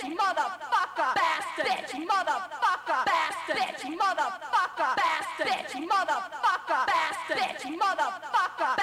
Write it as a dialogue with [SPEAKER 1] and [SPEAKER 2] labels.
[SPEAKER 1] motherfucker, bastard, bitch, motherfucker, bastard, bitch, motherfucker, bastard, bitch, motherfucker, bastard, bitch, motherfucker,